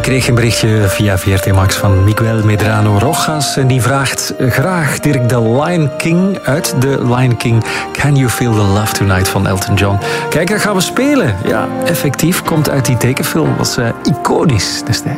kreeg een berichtje via VRT Max van Miguel Medrano Rojas. En die vraagt graag Dirk de Lion King uit The Lion King. Can You Feel the Love Tonight van Elton John. Kijk, dat gaan we spelen. Ja, effectief. Komt uit die tekenfilm. Was iconisch destijds.